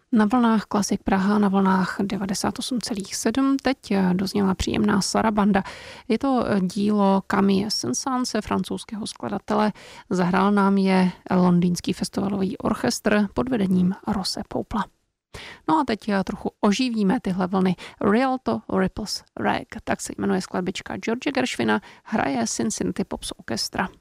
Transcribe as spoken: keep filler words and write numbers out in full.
Na vlnách Klasik Praha, na vlnách devadesát osm celá sedm. Teď dozněla příjemná sarabanda. Je to dílo Camille Saint-Saënse, francouzského skladatele. Zahrál nám je londýnský festivalový orchestr pod vedením Rosse Poupla. No a teď trochu oživíme tyhle vlny. Rialto Ripples Rag, tak se jmenuje skladbička George Gershwina, hraje Cincinnati Pops Orchestra.